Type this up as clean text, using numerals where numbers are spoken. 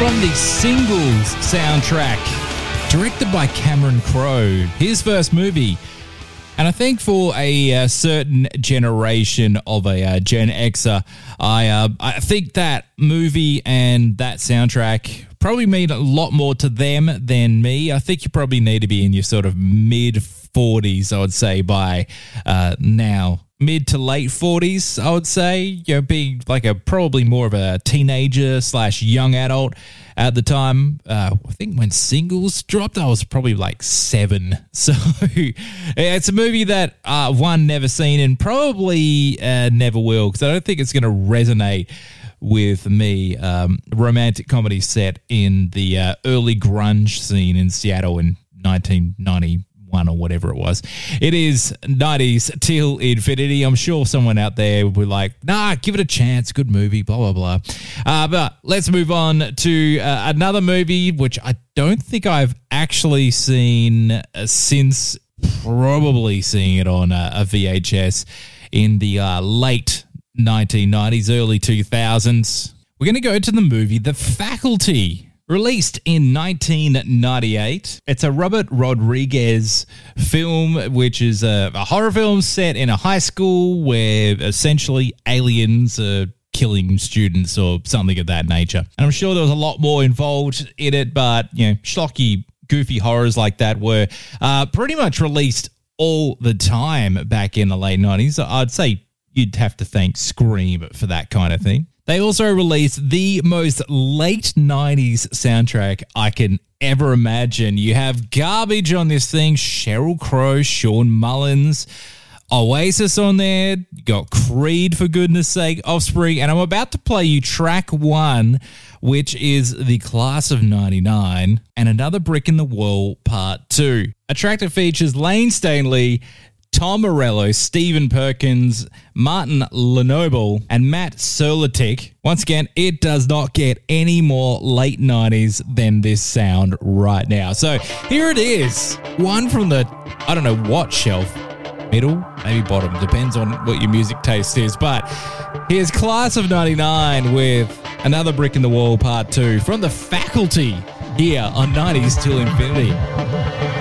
from the Singles soundtrack, directed by Cameron Crowe, his first movie. And I think for a certain generation of a Gen Xer, I think that movie and that soundtrack probably mean a lot more to them than me. I think you probably need to be in your sort of mid-40s, I would say, by now. Mid to late 40s, I would say, you know, being like probably more of a teenager / young adult at the time. I think when Singles dropped, I was probably like 7. So it's a movie that one, never seen, and probably never will, because I don't think it's going to resonate with me. Romantic comedy set in the early grunge scene in Seattle in 1991 or whatever it was. It is 90s till infinity. I'm sure someone out there will be like, nah, give it a chance. Good movie, blah, blah, blah. But let's move on to another movie, which I don't think I've actually seen since probably seeing it on a VHS in the late 1990s, early 2000s. We're going to go to the movie The Faculty. Released in 1998, it's a Robert Rodriguez film, which is a horror film set in a high school where essentially aliens are killing students or something of that nature. And I'm sure there was a lot more involved in it, but, you know, schlocky, goofy horrors like that were pretty much released all the time back in the late 90s. I'd say you'd have to thank Scream for that kind of thing. They also released the most late 90s soundtrack I can ever imagine. You have garbage on this thing, Sheryl Crow, Sean Mullins, Oasis on there, you got Creed, for goodness sake, Offspring, and I'm about to play you track 1, which is The Class of 99, and Another Brick in the Wall Part 2. A track that features Lane Stanley, Tom Morello, Stephen Perkins, Martin Lenoble, and Matt Serletic. Once again, it does not get any more late 90s than this sound right now. So here it is. One from the, I don't know what shelf, middle, maybe bottom, depends on what your music taste is. But here's Class of 99 with Another Brick in the Wall Part 2 from The Faculty here on 90s Till Infinity.